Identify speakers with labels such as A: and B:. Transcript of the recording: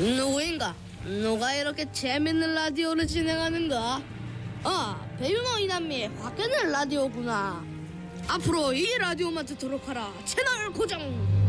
A: 누구인가? 누가 이렇게 재밌는 라디오를 진행하는가? 배윤호 이남미 화끈한 라디오구나. 앞으로 이 라디오만 듣도록 하라. 채널 고정.